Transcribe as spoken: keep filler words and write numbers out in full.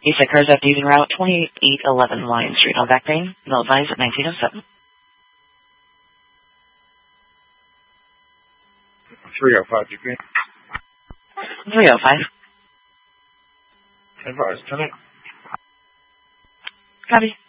He said cars after using route twenty-eight eleven Lion Street on back pain. No advice at nineteen oh seven. three oh five degree. three oh five. Advise, tonight. Copy.